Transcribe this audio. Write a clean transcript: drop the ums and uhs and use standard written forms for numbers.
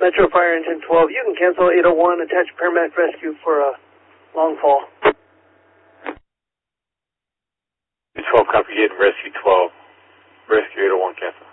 Metro Fire Engine 12, you can cancel 801, attach paramedic rescue for a long fall. 12, copy, get rescue 12. Rescue 801, cancel.